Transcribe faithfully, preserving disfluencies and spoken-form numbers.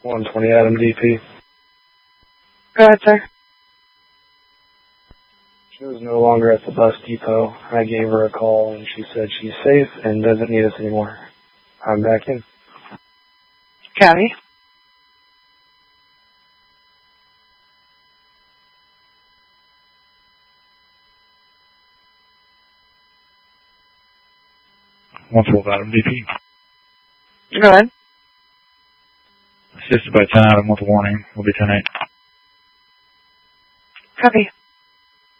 one twenty Adam D P. Go ahead, sir. She was no longer at the bus depot. I gave her a call, and she said she's safe and doesn't need us anymore. I'm back in. Copy. one twelve Adam D P. Go ahead. Assisted by ten Adam with a warning. Will be ten eight. Copy.